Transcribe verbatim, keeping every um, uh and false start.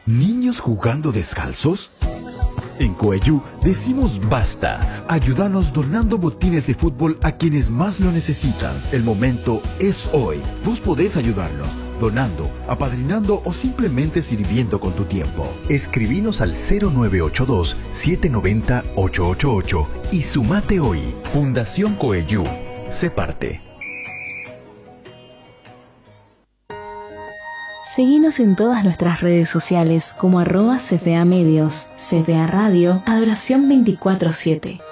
¿Niños jugando descalzos? En Coeyú decimos basta. Ayúdanos donando botines de fútbol a quienes más lo necesitan. El momento es hoy. Vos podés ayudarnos donando, apadrinando o simplemente sirviendo con tu tiempo. Escribinos al cero nueve ocho dos, siete nueve cero, ocho ocho ocho y sumate hoy. Fundación Coeyú. Sé parte. Seguinos en todas nuestras redes sociales como arroba C F A Medios, C F A Radio, Adoración veinticuatro siete.